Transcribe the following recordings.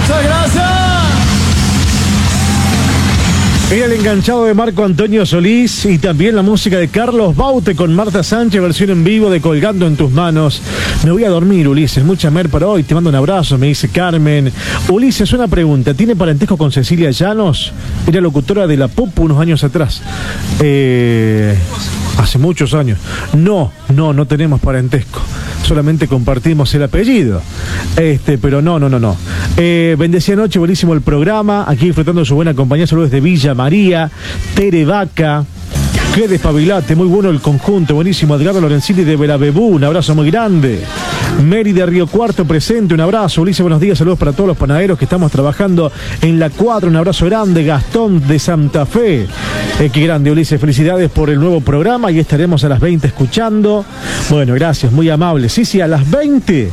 Muchas gracias. Era el enganchado de Marco Antonio Solís y también la música de Carlos Baute con Marta Sánchez, versión en vivo de Colgando en tus manos. Me voy a dormir, Ulises, mucha mer para hoy, te mando un abrazo, me dice Carmen. Ulises, una pregunta, ¿tiene parentesco con Cecilia Llanos? Era locutora de La Pupu unos años atrás. Hace muchos años. No tenemos parentesco. Solamente compartimos el apellido. Pero no. Bendecida noche, buenísimo el programa. Aquí disfrutando de su buena compañía. Saludos de Villa María, Tere Vaca. Qué despabilate, muy bueno el conjunto, buenísimo. Edgardo Lorenzini de Belavebú, un abrazo muy grande. Mary de Río Cuarto presente, un abrazo. Ulises, buenos días, saludos para todos los panaderos que estamos trabajando en la cuadra, un abrazo grande. Gastón de Santa Fe, qué grande, Ulises, felicidades por el nuevo programa y estaremos a las 20 escuchando. Bueno, gracias, muy amable. Sí, a las 20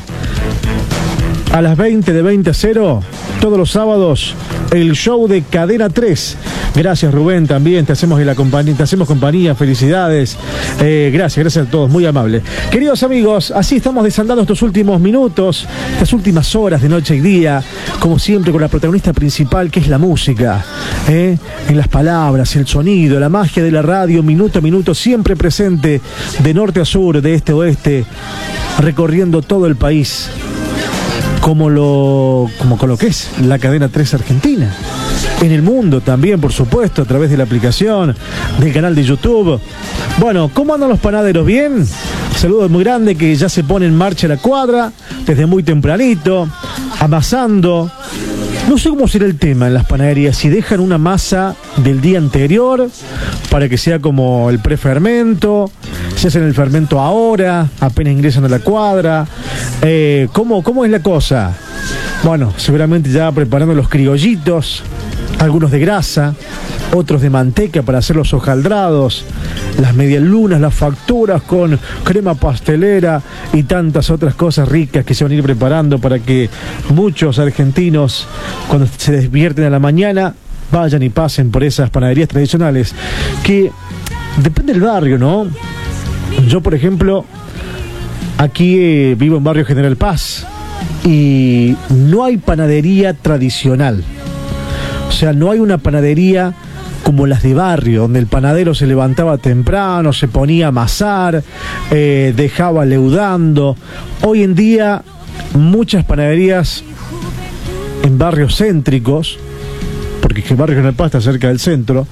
de 20 a 0, todos los sábados, el show de Cadena 3. Gracias, Rubén, también te hacemos compañía, felicidades. Gracias a todos, muy amable. Queridos amigos, así estamos desandando estos últimos minutos, estas últimas horas de noche y día, como siempre con la protagonista principal, que es la música, en las palabras, el sonido, la magia de la radio, minuto a minuto, siempre presente, de norte a sur, de este a oeste, recorriendo todo el país, como con lo que es la Cadena 3 Argentina. En el mundo también, por supuesto, a través de la aplicación, del canal de YouTube. Bueno, ¿cómo andan los panaderos? ¿Bien? Saludos muy grandes, que ya se pone en marcha la cuadra, desde muy tempranito, amasando. No sé cómo será el tema en las panaderías, si dejan una masa del día anterior para que sea como el prefermento, si hacen el fermento ahora, apenas ingresan a la cuadra. ¿Cómo es la cosa? Bueno, seguramente ya preparando los criollitos, algunos de grasa, otros de manteca para hacer los hojaldrados, las medialunas, las facturas con crema pastelera y tantas otras cosas ricas que se van a ir preparando para que muchos argentinos, cuando se despierten a la mañana, vayan y pasen por esas panaderías tradicionales, que depende del barrio, ¿no? Yo, por ejemplo, aquí vivo en barrio General Paz y no hay panadería tradicional. O sea, no hay una panadería como las de barrio, donde el panadero se levantaba temprano, se ponía a amasar, dejaba leudando. Hoy en día, muchas panaderías en barrios céntricos, porque el barrio General Paz está cerca del centro,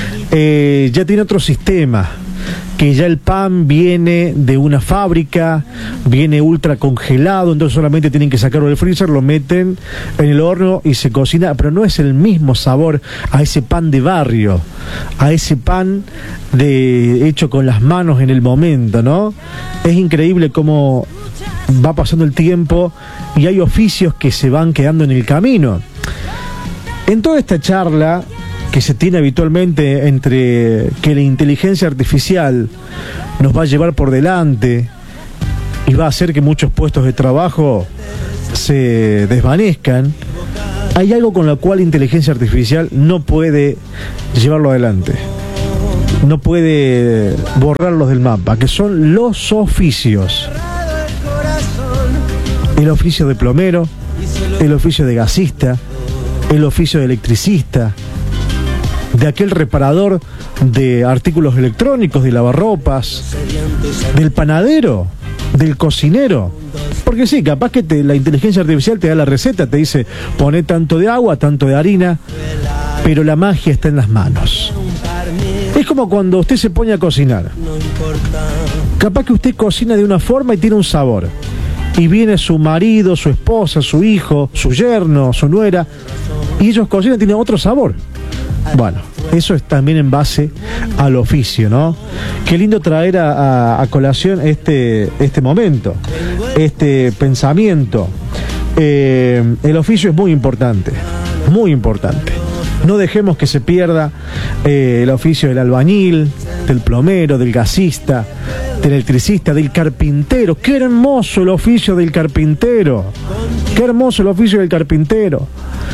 ya tiene otro sistema, que ya el pan viene de una fábrica, viene ultra congelado, entonces solamente tienen que sacarlo del freezer, lo meten en el horno y se cocina, pero no es el mismo sabor a ese pan de barrio, a ese pan hecho con las manos en el momento, ¿no? Es increíble cómo va pasando el tiempo y hay oficios que se van quedando en el camino. En toda esta charla que se tiene habitualmente entre que la inteligencia artificial nos va a llevar por delante y va a hacer que muchos puestos de trabajo se desvanezcan, hay algo con lo cual la inteligencia artificial no puede llevarlo adelante, no puede borrarlos del mapa, que son los oficios. El oficio de plomero, el oficio de gasista, el oficio de electricista, de aquel reparador de artículos electrónicos, de lavarropas, del panadero, del cocinero. Porque sí, capaz que la inteligencia artificial te da la receta, te dice, poné tanto de agua, tanto de harina, pero la magia está en las manos. Es como cuando usted se pone a cocinar. Capaz que usted cocina de una forma y tiene un sabor. Y viene su marido, su esposa, su hijo, su yerno, su nuera, y ellos cocinan y tienen otro sabor. Bueno, eso es también en base al oficio, ¿no? Qué lindo traer a colación este momento, este pensamiento. El oficio es muy importante, muy importante. No dejemos que se pierda el oficio del albañil, del plomero, del gasista, del electricista, del carpintero. ¡Qué hermoso el oficio del carpintero! ¡Qué hermoso el oficio del carpintero!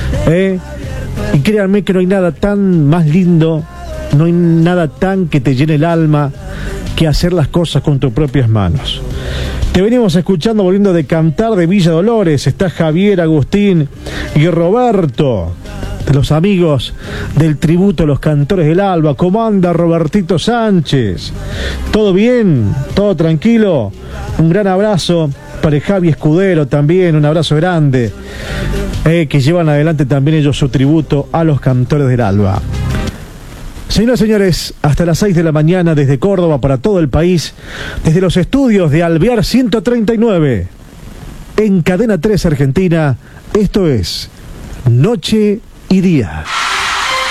Y créanme que no hay nada tan más lindo, no hay nada tan que te llene el alma que hacer las cosas con tus propias manos. Te venimos escuchando volviendo de cantar de Villa Dolores. Está Javier, Agustín y Roberto, de los amigos del tributo a los cantores del Alba. ¿Cómo anda Robertito Sánchez? ¿Todo bien? ¿Todo tranquilo? Un gran abrazo para Javi Escudero también, un abrazo grande, que llevan adelante también ellos su tributo a los cantores del Alba. Señoras y señores, hasta las 6 de la mañana desde Córdoba para todo el país, desde los estudios de Alvear 139, en Cadena 3 Argentina, esto es Noche y Día.